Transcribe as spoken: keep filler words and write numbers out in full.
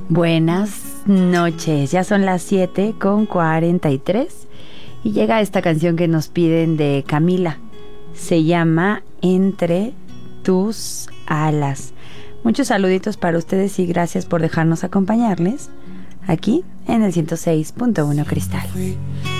Buenas noches, ya son las siete con cuarenta y tres y llega esta canción que nos piden de Camila. Se llama Entre tus alas. Muchos saluditos para ustedes y gracias por dejarnos acompañarles aquí en el ciento seis punto uno Cristal.